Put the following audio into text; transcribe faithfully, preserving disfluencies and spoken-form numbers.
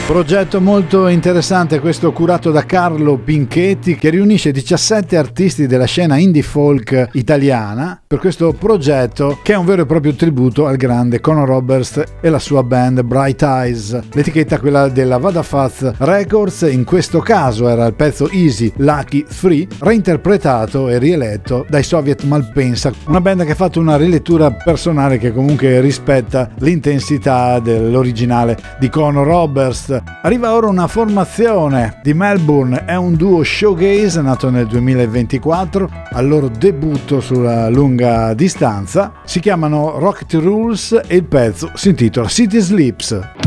Progetto molto interessante questo, curato da Carlo Pinchetti, che riunisce diciassette artisti della scena indie folk italiana per questo progetto, che è un vero e proprio tributo al grande Conor Oberst e la sua band Bright Eyes. L'etichetta, quella della Vadafaz Records, in questo caso era il pezzo Easy Lucky Three, reinterpretato e rieletto dai Soviet Malpensa, una band che ha fatto una rilettura personale che comunque rispetta l'intensità dell'originale di Conor Oberst. Arriva ora una formazione di Melbourne, è un duo showgaze nato nel duemilaventiquattro, al loro debutto sulla lunga distanza. Si chiamano Rocket Rules e il pezzo si intitola City Sleeps.